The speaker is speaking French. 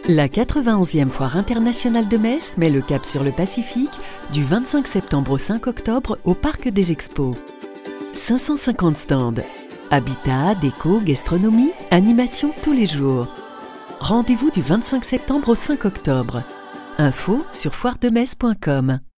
La 91e Foire internationale de Metz met le cap sur le Pacifique du 25 septembre au 5 octobre au Parc des Expos. 550 stands. Habitat, déco, gastronomie, animation tous les jours. Rendez-vous du 25 septembre au 5 octobre. Info sur foiredemetz.com.